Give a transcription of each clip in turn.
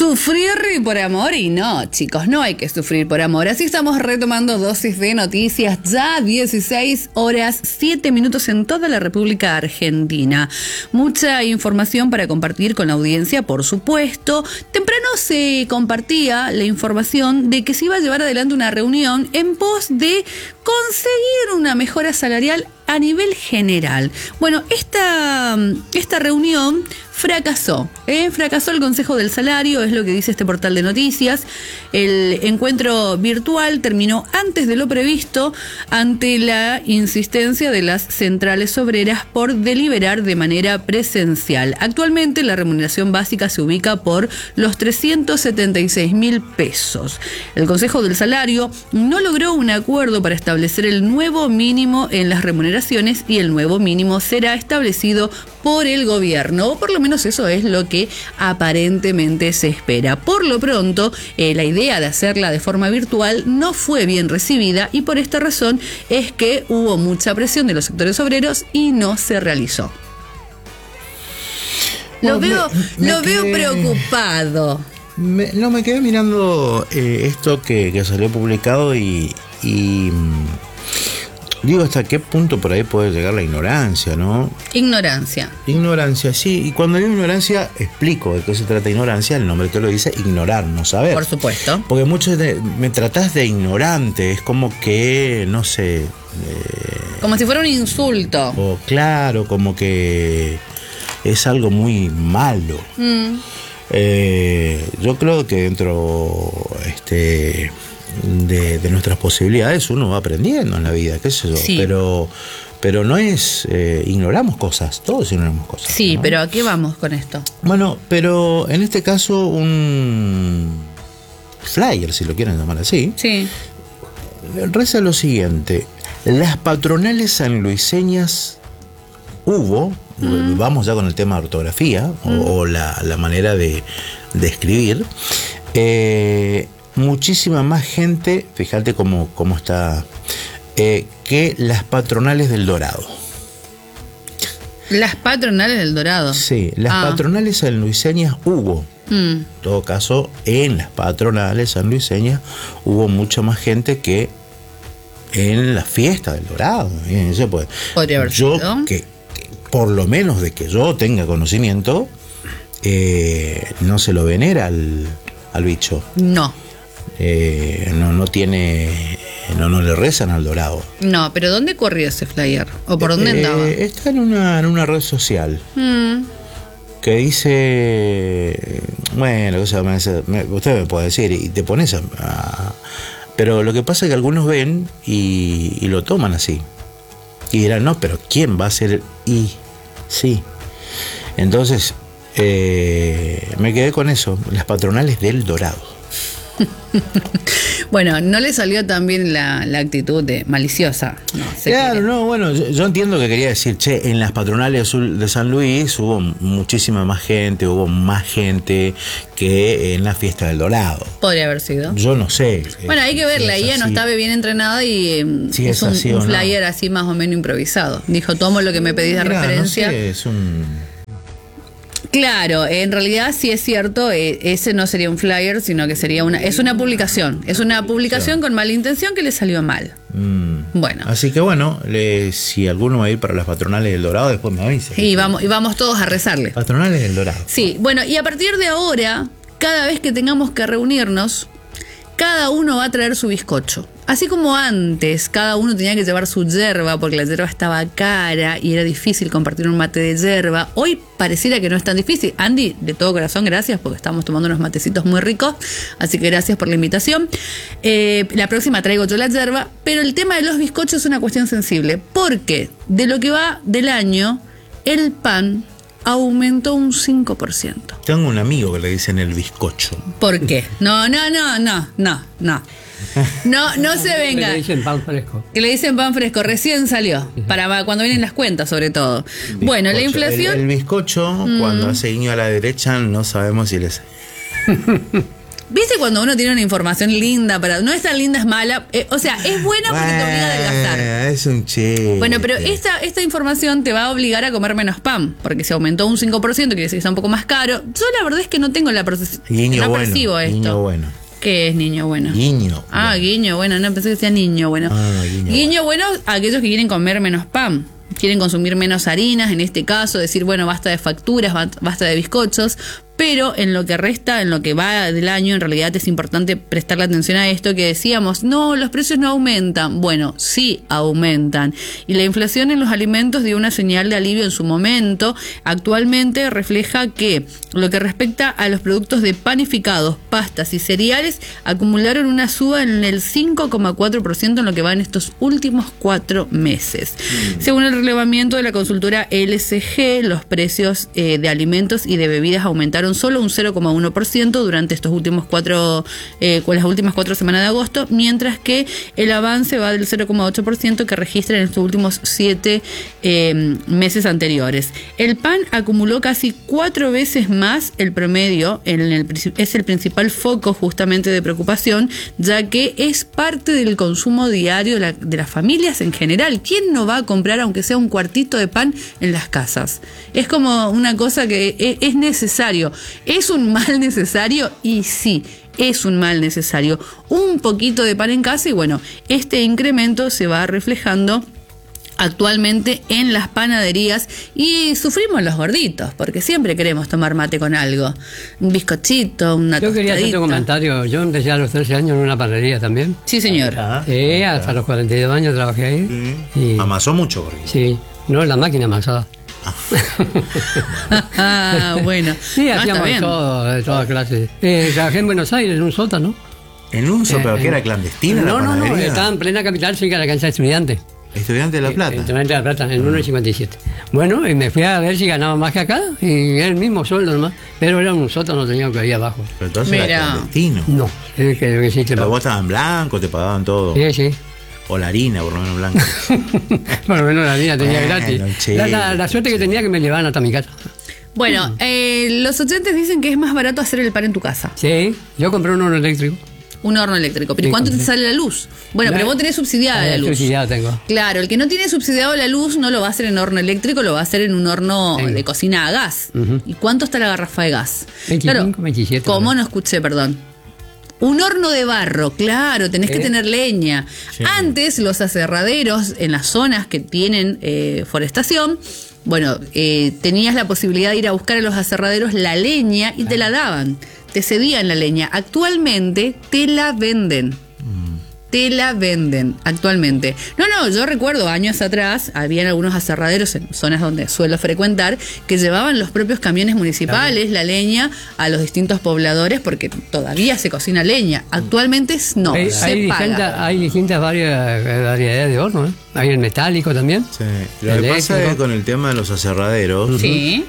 Sufrir por amor y no, chicos, no hay que sufrir por amor. Así estamos retomando dosis de noticias, ya 16 horas 7 minutos en toda la República Argentina. Mucha información para compartir con la audiencia, por supuesto. Temprano se compartía la información de que se iba a llevar adelante una reunión en pos de conseguir una mejora salarial a nivel general. Bueno, esta reunión fracasó. Fracasó el Consejo del Salario, es lo que dice este portal de noticias. El encuentro virtual terminó antes de lo previsto ante la insistencia de las centrales obreras por deliberar de manera presencial. Actualmente la remuneración básica se ubica por los 376.000 pesos. El Consejo del Salario no logró un acuerdo para establecer el nuevo mínimo en las remuneraciones y el nuevo mínimo será establecido por el gobierno, o por lo menos eso es lo que aparentemente se espera. Por lo pronto, la idea de hacerla de forma virtual no fue bien recibida y por esta razón es que hubo mucha presión de los sectores obreros y no se realizó. Lo veo preocupado. Me quedé mirando esto que salió publicado y digo, ¿hasta qué punto por ahí puede llegar la ignorancia, no? Ignorancia, sí. Y cuando digo ignorancia, explico de qué se trata ignorancia. El nombre te lo dice, ignorar, no saber. Por supuesto. Porque muchos me tratás de ignorante, es como que, no sé... como si fuera un insulto. O claro, como que es algo muy malo. Yo creo que dentro... De nuestras posibilidades uno va aprendiendo en la vida, qué sé yo, sí. pero no es ignoramos cosas, todos ignoramos cosas. Sí, ¿no? Pero ¿a qué vamos con esto? Bueno, pero en este caso un flyer, si lo quieren llamar así, sí. Reza lo siguiente: las patronales sanluiseñas hubo, vamos ya con el tema de ortografía o la manera de escribir, muchísima más gente, fíjate cómo está, que las patronales del Dorado. ¿Las patronales del Dorado? Sí, las patronales sanluiseñas hubo. En todo caso, en las patronales sanluiseñas hubo mucha más gente que en la fiesta del Dorado. Podría haber sido. Que por lo menos de que yo tenga conocimiento, no se lo venera al bicho. No. No le rezan al Dorado. No, pero ¿dónde corrió ese flyer? ¿O por dónde andaba? Está en una red social que dice, bueno, usted me puede decir y te pones pero lo que pasa es que algunos ven y lo toman así y dirán, no, pero ¿quién va a ser sí? Entonces me quedé con eso, las patronales del Dorado. Bueno, no le salió tan bien la actitud de maliciosa. Yo entiendo que quería decir, en las patronales de San Luis hubo muchísima más gente, hubo más gente que en la fiesta del Dorado. Podría haber sido. Yo no sé. Bueno, hay que verla, ella no estaba bien entrenada y es un flyer así más o menos improvisado. Dijo, tomo lo que me pedís de referencia. No sé, es un... Claro, en realidad sí es cierto, ese no sería un flyer, sino que sería una publicación. Es una publicación con mala intención que le salió mal. Bueno. Así que si alguno va a ir para las patronales del Dorado, después me avisa. Y vamos todos a rezarle. Patronales del Dorado. Sí, bueno, y a partir de ahora, cada vez que tengamos que reunirnos, cada uno va a traer su bizcocho. Así como antes, cada uno tenía que llevar su yerba porque la yerba estaba cara y era difícil compartir un mate de yerba. Hoy pareciera que no es tan difícil. Andy, de todo corazón, gracias porque estamos tomando unos matecitos muy ricos. Así que gracias por la invitación. La próxima traigo yo la yerba, pero el tema de los bizcochos es una cuestión sensible porque de lo que va del año, el pan aumentó un 5%. Tengo un amigo que le dicen el bizcocho. ¿Por qué? No se venga. Que le dicen pan fresco. Que le dicen pan fresco, recién salió. Para cuando vienen las cuentas, sobre todo. Bueno, la inflación. El bizcocho, cuando hace guiño a la derecha, no sabemos si les. ¿Viste cuando uno tiene una información linda para... No es tan linda, es mala? O sea, es buena porque te obliga a adelgazar. Es un chiste. Bueno, pero esta información te va a obligar a comer menos pan, porque si aumentó un 5%, quiere decir que está un poco más caro. Yo la verdad es que no tengo la percepción. No percibo esto. Niño bueno. ¿Qué es niño bueno? Guiño. Ah, bueno. Guiño bueno, no pensé que decía niño bueno. Guiño bueno a aquellos que quieren comer menos pan. Quieren consumir menos harinas, en este caso, decir, bueno, basta de facturas, basta de bizcochos, pero en lo que resta, en lo que va del año, en realidad es importante prestarle atención a esto que decíamos, no, los precios no aumentan. Bueno, sí aumentan. Y la inflación en los alimentos dio una señal de alivio en su momento. Actualmente refleja que lo que respecta a los productos de panificados, pastas y cereales, acumularon una suba en el 5,4% en lo que va en estos últimos 4 meses. Según el relevamiento de la consultora LCG, los precios de alimentos y de bebidas aumentaron solo un 0,1% durante estos últimos las últimas 4 semanas de agosto, mientras que el avance va del 0,8% que registra en estos últimos 7 meses anteriores. El pan acumuló casi 4 veces más el promedio, es el principal foco justamente de preocupación, ya que es parte del consumo diario de las familias en general. ¿Quién no va a comprar aunque sea un cuartito de pan en las casas? Es como una cosa que es necesario. ¿Es un mal necesario? Y sí, es un mal necesario. Un poquito de pan en casa y bueno, este incremento se va reflejando actualmente en las panaderías y sufrimos los gorditos, porque siempre queremos tomar mate con algo. Un bizcochito, una tostadita. Yo quería hacer un comentario. Yo empecé a los 13 años en una panadería también. Sí, señor. Hasta los 42 años trabajé ahí. Y, amasó mucho, porque... Sí, no, la máquina amasada. Bueno. Sí, hacíamos todo, de todas clases. Trabajé en Buenos Aires, en un sótano. ¿En un sótano que era clandestino? No, estaba en plena capital, cerca de la cancha de estudiantes. Estudiante de La Plata. Estudiante de La Plata, en 1,57. Bueno, y me fui a ver si ganaba más que acá, y era el mismo sueldo nomás, pero era un sótano, tenía que ir abajo. Pero entonces era clandestino. No, que sí, pero vos estabas en blanco, te pagaban todo. Sí. O la harina, por lo menos blanca. Por lo menos la harina tenía gratis. La suerte que tenía que me llevaban hasta mi casa. Bueno, los oyentes dicen que es más barato hacer el pan en tu casa. Sí, yo compré un horno eléctrico. Un horno eléctrico. ¿Pero cuánto te sale la luz? Bueno, pero vos tenés subsidiada la luz. Subsidiada tengo. Claro, el que no tiene subsidiado la luz no lo va a hacer en horno eléctrico, lo va a hacer en un horno de cocina a gas. ¿Y cuánto está la garrafa de gas? 25, 27. ¿Cómo? No escuché, perdón. Un horno de barro, claro, tenés que tener leña. Sí. Antes los aserraderos en las zonas que tienen forestación, bueno, tenías la posibilidad de ir a buscar a los aserraderos la leña y te la daban. Te cedían la leña. Actualmente te la venden. Te la venden actualmente. No, yo recuerdo años atrás, habían algunos aserraderos en zonas donde suelo frecuentar, que llevaban los propios camiones municipales, la leña, a los distintos pobladores, porque todavía se cocina leña. Actualmente no, se paga. Hay distintas variedades de horno, ¿eh? Hay el metálico también. Sí. Lo que pasa es que con el tema de los aserraderos, sí.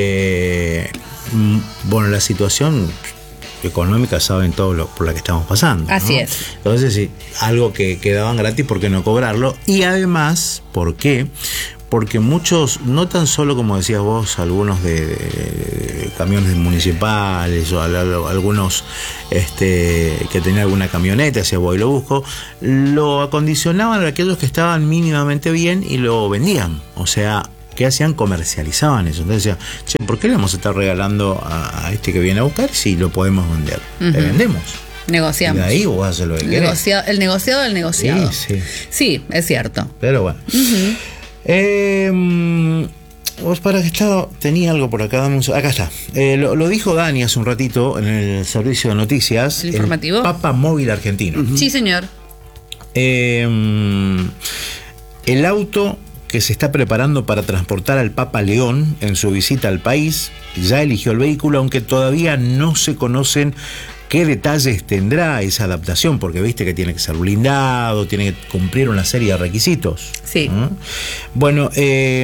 Bueno, la situación económica saben todo por la que estamos pasando, ¿no? Así es. Entonces, sí, algo que quedaban gratis, ¿por qué no cobrarlo? Y además, ¿por qué? Porque muchos, no tan solo como decías vos, algunos de camiones municipales o algunos que tenían alguna camioneta, si voy y lo busco, lo acondicionaban a aquellos que estaban mínimamente bien y lo vendían. O sea, ¿qué hacían? Comercializaban eso. Entonces decían, che, ¿por qué le vamos a estar regalando a este que viene a buscar si lo podemos vender? Le vendemos. Negociamos. Y de ahí vos haces lo que querés. El negociado del negociado. Sí, es cierto. Pero bueno. Vos para que estaba, tenía algo por acá. Acá está. Lo dijo Dani hace un ratito en el servicio de noticias. ¿El informativo? El Papa Móvil argentino. Sí, señor. El auto que se está preparando para transportar al Papa León en su visita al país ya eligió el vehículo, aunque todavía no se conocen qué detalles tendrá esa adaptación, porque viste que tiene que ser blindado, tiene que cumplir una serie de requisitos. Sí. Bueno, se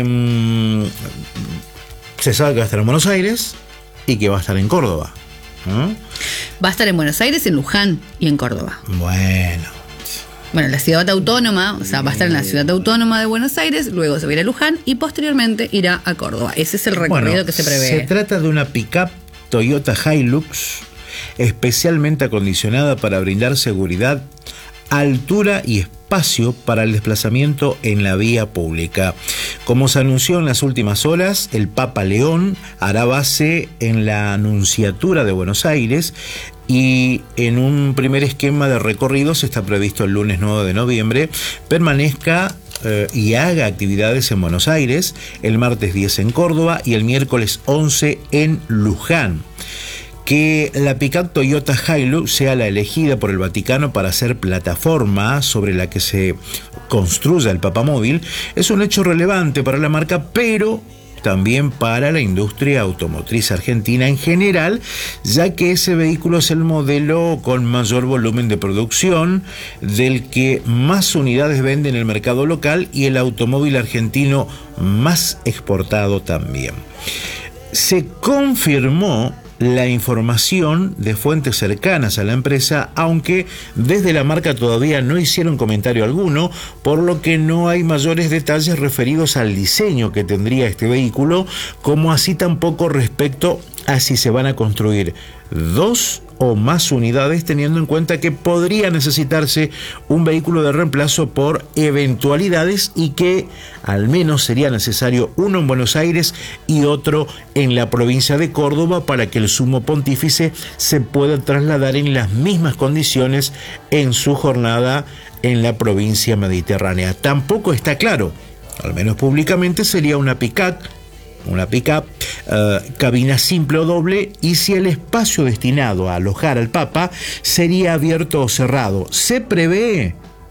sabe que va a estar en Buenos Aires y que va a estar en Córdoba. Va a estar en Buenos Aires, en Luján y en Córdoba. Bueno, la ciudad autónoma, o sea, va a estar en la ciudad autónoma de Buenos Aires, luego se va a ir a Luján y posteriormente irá a Córdoba. Ese es el recorrido que se prevé. Se trata de una pick-up Toyota Hilux especialmente acondicionada para brindar seguridad, altura y espacio para el desplazamiento en la vía pública. Como se anunció en las últimas horas, el Papa León hará base en la Nunciatura de Buenos Aires y en un primer esquema de recorridos está previsto el lunes 9 de noviembre, permanezca y haga actividades en Buenos Aires, el martes 10 en Córdoba y el miércoles 11 en Luján. Que la pick-up Toyota Hilux sea la elegida por el Vaticano para ser plataforma sobre la que se construya el papamóvil es un hecho relevante para la marca, pero también para la industria automotriz argentina en general, ya que ese vehículo es el modelo con mayor volumen de producción, del que más unidades vende en el mercado local y el automóvil argentino más exportado también. Se confirmó la información de fuentes cercanas a la empresa, aunque desde la marca todavía no hicieron comentario alguno, por lo que no hay mayores detalles referidos al diseño que tendría este vehículo, como así tampoco respecto a si se van a construir 2 o más unidades, teniendo en cuenta que podría necesitarse un vehículo de reemplazo por eventualidades y que al menos sería necesario uno en Buenos Aires y otro en la provincia de Córdoba para que el sumo pontífice se pueda trasladar en las mismas condiciones en su jornada en la provincia mediterránea. Tampoco está claro, al menos públicamente, sería una pick-up, cabina simple o doble, y si el espacio destinado a alojar al Papa sería abierto o cerrado. Se prevé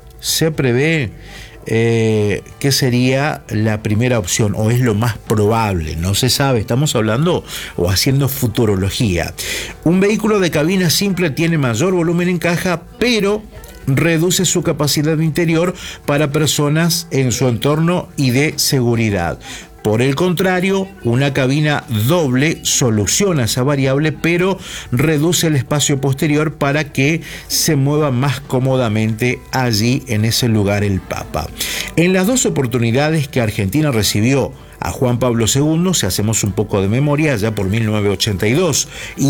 que sería la primera opción, o es lo más probable, no se sabe, estamos hablando o haciendo futurología. Un vehículo de cabina simple tiene mayor volumen en caja, pero reduce su capacidad interior para personas en su entorno y de seguridad. Por el contrario, una cabina doble soluciona esa variable, pero reduce el espacio posterior para que se mueva más cómodamente allí en ese lugar el Papa. En las dos oportunidades que Argentina recibió a Juan Pablo II, si hacemos un poco de memoria, ya por 1982 y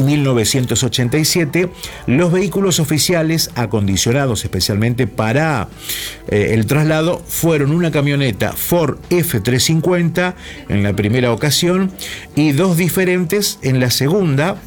1987, los vehículos oficiales acondicionados especialmente para el traslado fueron una camioneta Ford F350 en la primera ocasión y dos diferentes en la segunda,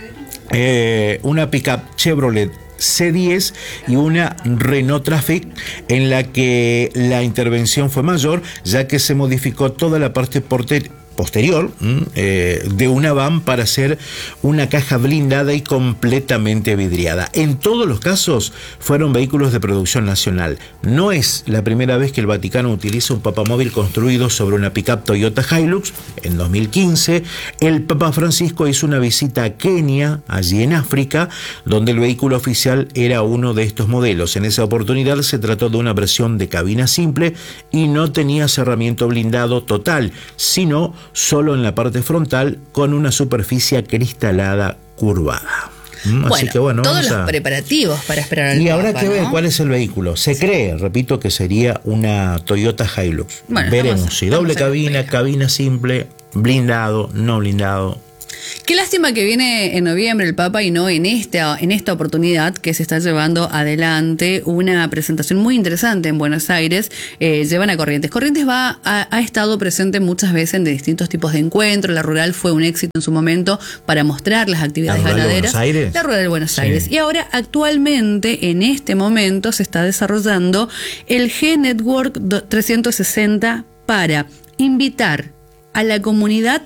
una pickup Chevrolet C10 y una Renault Trafic, en la que la intervención fue mayor, ya que se modificó toda la parte posterior de una van para hacer una caja blindada y completamente vidriada. En todos los casos fueron vehículos de producción nacional. No es la primera vez que el Vaticano utiliza un papamóvil construido sobre una pickup Toyota Hilux. En 2015 el Papa Francisco hizo una visita a Kenia, allí en África, donde el vehículo oficial era uno de estos modelos. En esa oportunidad se trató de una versión de cabina simple y no tenía cerramiento blindado total, sino solo en la parte frontal con una superficie acristalada curvada. Así que todos los preparativos para esperar al Papa. Y habrá que ver cuál es el vehículo. Se cree, repito, que sería una Toyota Hilux. Bueno, veremos si doble cabina, cabina simple, blindado, no blindado. Qué lástima que viene en noviembre el Papa y no en esta oportunidad que se está llevando adelante una presentación muy interesante en Buenos Aires. Llevan a Corrientes. Corrientes ha estado presente muchas veces en distintos tipos de encuentros. La Rural fue un éxito en su momento para mostrar las actividades ganaderas. La Rural de Buenos Aires. Y ahora actualmente, en este momento, se está desarrollando el G-Network 360 para invitar a la comunidad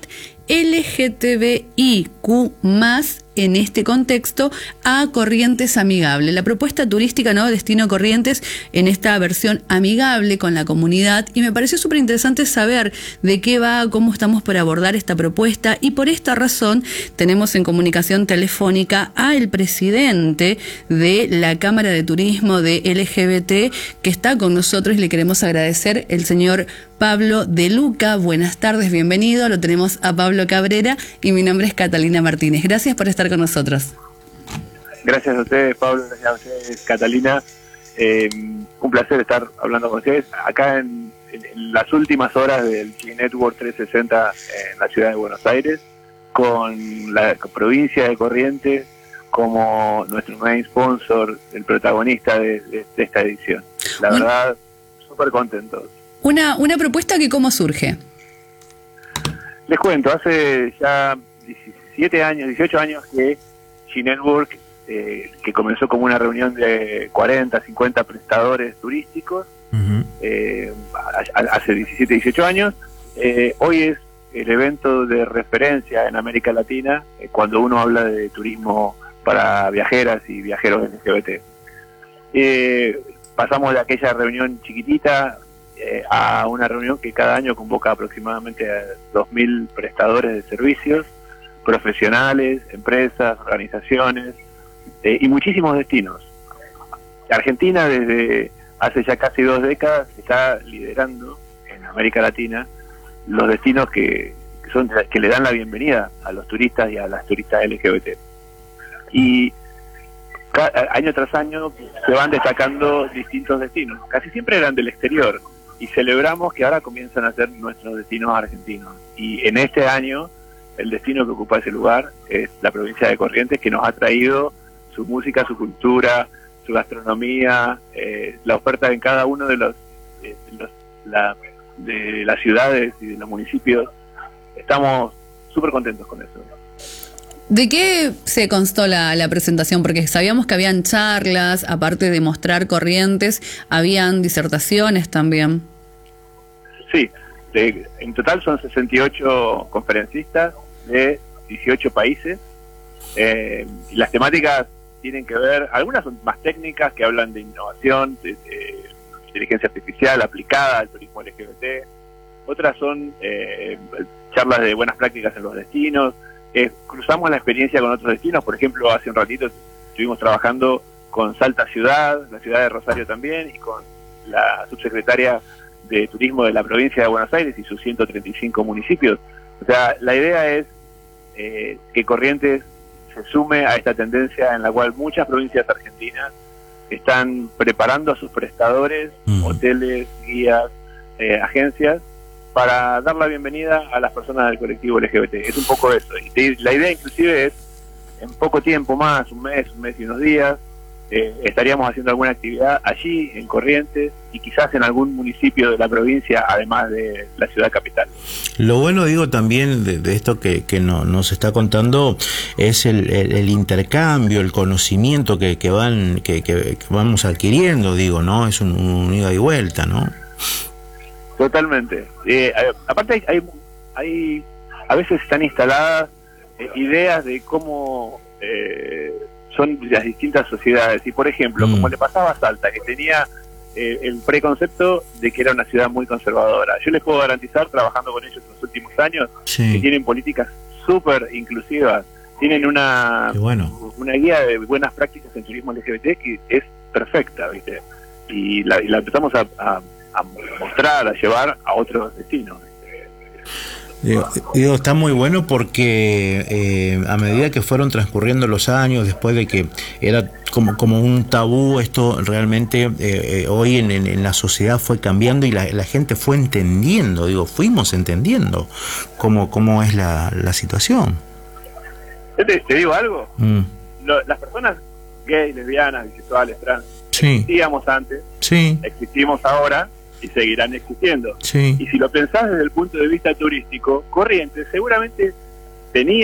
LGTBIQ+, en este contexto, a Corrientes Amigable. La propuesta turística, ¿no? Destino Corrientes en esta versión amigable con la comunidad, y me pareció súper interesante saber de qué va, cómo estamos por abordar esta propuesta, y por esta razón tenemos en comunicación telefónica al presidente de la Cámara de Turismo de LGBT, que está con nosotros y le queremos agradecer, el señor Pablo De Luca. Buenas tardes, bienvenido. Lo tenemos a Pablo Cabrera y mi nombre es Catalina Martínez. Gracias por estar con nosotros. Gracias a ustedes, Pablo, gracias a ustedes, Catalina. Un placer estar hablando con ustedes acá en las últimas horas del G-Network 360 en la ciudad de Buenos Aires, con la provincia de Corrientes, como nuestro main sponsor, el protagonista de esta edición. La verdad, súper contentos. Una propuesta que cómo surge. Les cuento, hace ya 18 años que G-Network, que comenzó como una reunión de 40, 50 prestadores turísticos, hace 17, 18 años, hoy es el evento de referencia en América Latina cuando uno habla de turismo para viajeras y viajeros LGBT. Pasamos de aquella reunión chiquitita a una reunión que cada año convoca aproximadamente a 2.000 prestadores de servicios, profesionales, empresas, organizaciones y muchísimos destinos. Argentina desde hace ya casi 2 décadas está liderando en América Latina los destinos que le dan la bienvenida a los turistas y a las turistas LGBT. Y año tras año se van destacando distintos destinos, casi siempre eran del exterior, y celebramos que ahora comienzan a ser nuestros destinos argentinos. Y en este año el destino que ocupa ese lugar es la provincia de Corrientes, que nos ha traído su música, su cultura, su gastronomía, la oferta en cada uno de las ciudades y de los municipios. Estamos súper contentos con eso. ¿De qué se constó la presentación? Porque sabíamos que habían charlas, aparte de mostrar Corrientes, habían disertaciones también. Sí, en total son 68 conferencistas de 18 países. Y las temáticas tienen que ver, algunas son más técnicas, que hablan de innovación, de inteligencia artificial aplicada al turismo LGBT. Otras son charlas de buenas prácticas en los destinos. Cruzamos la experiencia con otros destinos. Por ejemplo, hace un ratito estuvimos trabajando con Salta Ciudad, la ciudad de Rosario también, y con la subsecretaria de Turismo de la provincia de Buenos Aires y sus 135 municipios. O sea, la idea es que Corrientes se sume a esta tendencia en la cual muchas provincias argentinas están preparando a sus prestadores, hoteles, guías, agencias, para dar la bienvenida a las personas del colectivo LGBT. Es un poco eso. Y la idea inclusive es, en poco tiempo más, un mes y unos días, estaríamos haciendo alguna actividad allí, en Corrientes, y quizás en algún municipio de la provincia, además de la ciudad capital. Lo bueno, digo, también de esto que nos está contando es el intercambio, el conocimiento que vamos adquiriendo, digo, ¿no? Es un ida y vuelta, ¿no? Totalmente. Aparte hay a veces están instaladas ideas de cómo son las distintas sociedades. Y por ejemplo, como le pasaba a Salta, que tenía el preconcepto de que era una ciudad muy conservadora. Yo les puedo garantizar, trabajando con ellos en los últimos años, que tienen políticas súper inclusivas. Tienen una guía de buenas prácticas en turismo LGBT que es perfecta, ¿viste? Y la empezamos a mostrar, a llevar a otros destinos. Digo, está muy bueno porque a medida que fueron transcurriendo los años, después de que era como un tabú, esto realmente hoy en la sociedad fue cambiando y la gente fue entendiendo, fuimos entendiendo cómo es la situación. ¿Te digo algo? Las personas gays, lesbianas, bisexuales, trans, existíamos antes, existimos ahora y seguirán existiendo. Y si lo pensás desde el punto de vista turístico, Corrientes seguramente tenía